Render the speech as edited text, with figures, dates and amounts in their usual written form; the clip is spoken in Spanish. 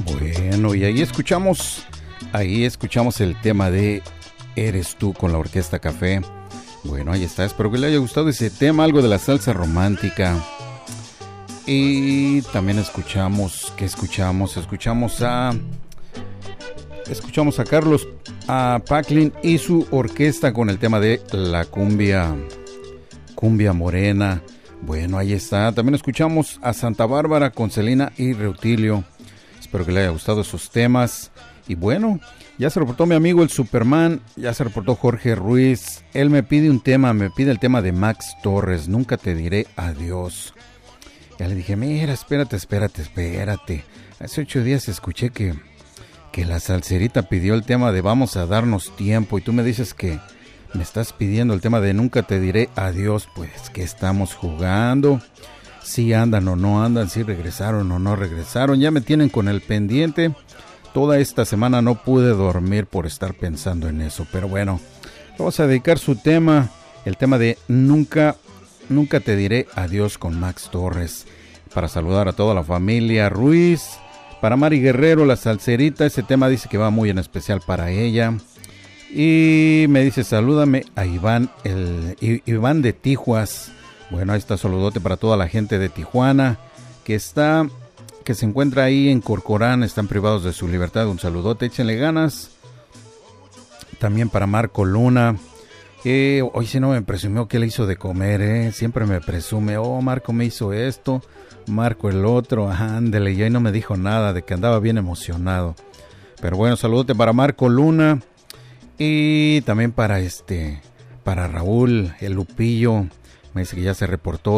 Bueno, y ahí escuchamos el tema de Eres tú con la Orquesta Café. Bueno, ahí está, espero que le haya gustado ese tema, algo de la salsa romántica. Y también escuchamos a Carlos Packlin y su orquesta con el tema de la cumbia morena. Bueno, ahí está. También escuchamos a Santa Bárbara con Celina y Reutilio. Espero que le haya gustado esos temas. Y bueno, ya se reportó mi amigo el Superman, ya se reportó Jorge Ruiz. Él me pide el tema de Max Torres, Nunca te diré adiós. Ya le dije, mira, espérate. Hace 8 días escuché que la salserita pidió el tema de Vamos a darnos tiempo. Y tú me dices que me estás pidiendo el tema de Nunca te diré adiós. Pues, ¿qué estamos jugando? Si andan o no andan, si regresaron o no regresaron. Ya me tienen con el pendiente. Toda esta semana no pude dormir por estar pensando en eso. Pero bueno, vamos a dedicar su tema, el tema de Nunca te diré adiós con Max Torres. Para saludar a toda la familia Ruiz. Para Mari Guerrero, la salserita. Ese tema dice que va muy en especial para ella. Y me dice, salúdame a Iván de Tijuas. Bueno, ahí está, saludote para toda la gente de Tijuana que se encuentra ahí en Corcorán, están privados de su libertad. Un saludote, échenle ganas. También para Marco Luna. Hoy sí no me presumió que le hizo de comer, siempre me presume, Marco me hizo esto, Marco el otro, ándele, y ahí no me dijo nada de que andaba bien emocionado. Pero bueno, saludote para Marco Luna. Y también para Raúl, el Lupillo, me dice que ya se reportó.